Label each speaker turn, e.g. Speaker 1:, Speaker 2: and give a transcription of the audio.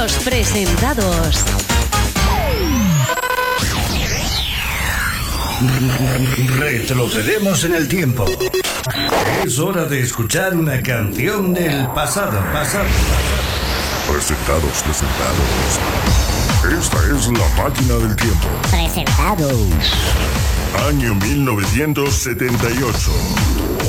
Speaker 1: Los presentados.
Speaker 2: Retrocedemos en el tiempo. Es hora de escuchar una canción del pasado.
Speaker 3: Presentados. Esta es la máquina del tiempo.
Speaker 4: Presentados.
Speaker 3: Año 1978.